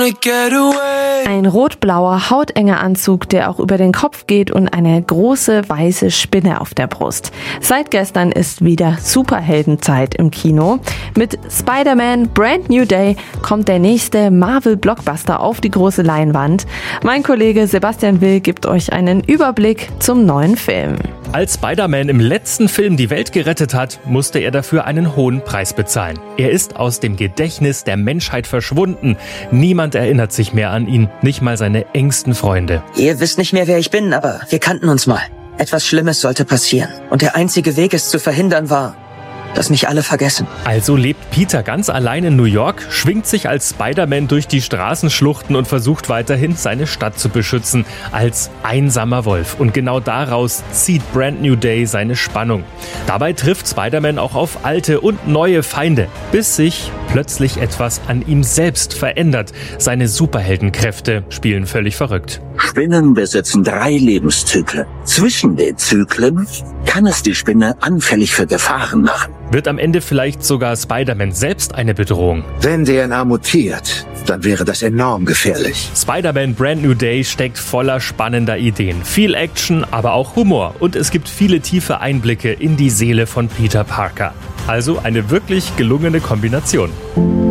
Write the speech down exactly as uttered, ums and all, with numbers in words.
Ein rot-blauer, hautenger Anzug, der auch über den Kopf geht und eine große weiße Spinne auf der Brust. Seit gestern ist wieder Superheldenzeit im Kino. Mit Spider-Man Brand New Day kommt der nächste Marvel-Blockbuster auf die große Leinwand. Mein Kollege Sebastian Will gibt euch einen Überblick zum neuen Film. Als Spider-Man im letzten Film die Welt gerettet hat, musste er dafür einen hohen Preis bezahlen. Er ist aus dem Gedächtnis der Menschheit verschwunden. Niemand erinnert sich mehr an ihn, nicht mal seine engsten Freunde. Ihr wisst nicht mehr, wer ich bin, aber wir kannten uns mal. Etwas Schlimmes sollte passieren. Und der einzige Weg, es zu verhindern, war, dass mich alle vergessen. Also lebt Peter ganz allein in New York, schwingt sich als Spider-Man durch die Straßenschluchten und versucht weiterhin, seine Stadt zu beschützen, als einsamer Wolf. Und genau daraus zieht Brand New Day seine Spannung. Dabei trifft Spider-Man auch auf alte und neue Feinde, bis sich plötzlich etwas an ihm selbst verändert. Seine Superheldenkräfte spielen völlig verrückt. Spinnen besitzen drei Lebenszyklen. Zwischen den Zyklen kann es die Spinne anfällig für Gefahren machen. Wird am Ende vielleicht sogar Spider-Man selbst eine Bedrohung? Wenn D N A mutiert, dann wäre das enorm gefährlich. Spider-Man Brand New Day steckt voller spannender Ideen. Viel Action, aber auch Humor. Und es gibt viele tiefe Einblicke in die Seele von Peter Parker. Also eine wirklich gelungene Kombination.